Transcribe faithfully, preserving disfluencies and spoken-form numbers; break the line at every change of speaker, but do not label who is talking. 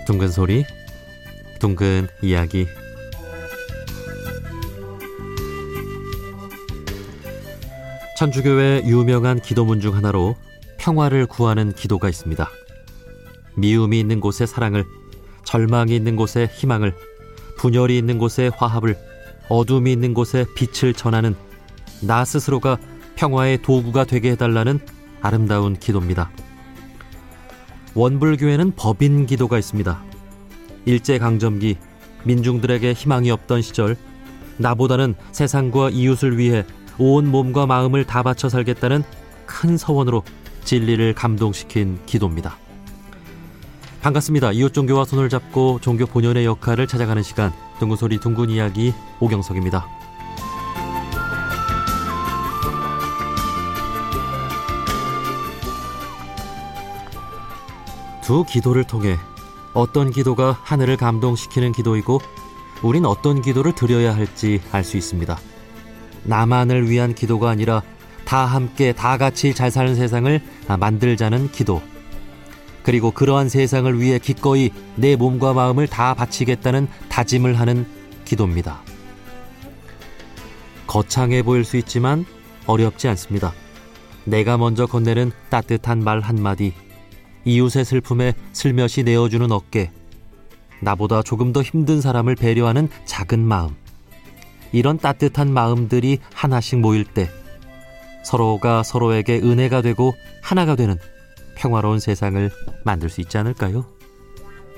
둥근 소리, 둥근 이야기. 천주교의 유명한 기도문 중 하나로 평화를 구하는 기도가 있습니다. 미움이 있는 곳에 사랑을, 절망이 있는 곳에 희망을, 분열이 있는 곳에 화합을, 어둠이 있는 곳에 빛을 전하는 나 스스로가 평화의 도구가 되게 해달라는 아름다운 기도입니다. 원불교에는 법인 기도가 있습니다. 일제강점기 민중들에게 희망이 없던 시절, 나보다는 세상과 이웃을 위해 온 몸과 마음을 다 바쳐 살겠다는 큰 서원으로 진리를 감동시킨 기도입니다. 반갑습니다. 이웃 종교와 손을 잡고 종교 본연의 역할을 찾아가는 시간, 둥근 소리 둥근 이야기, 오경석입니다. 두 기도를 통해 어떤 기도가 하늘을 감동시키는 기도이고 우린 어떤 기도를 드려야 할지 알 수 있습니다. 나만을 위한 기도가 아니라 다 함께 다 같이 잘 사는 세상을 만들자는 기도, 그리고 그러한 세상을 위해 기꺼이 내 몸과 마음을 다 바치겠다는 다짐을 하는 기도입니다. 거창해 보일 수 있지만 어렵지 않습니다. 내가 먼저 건네는 따뜻한 말 한마디, 이웃의 슬픔에 슬며시 내어주는 어깨, 나보다 조금 더 힘든 사람을 배려하는 작은 마음, 이런 따뜻한 마음들이 하나씩 모일 때 서로가 서로에게 은혜가 되고 하나가 되는 평화로운 세상을 만들 수 있지 않을까요?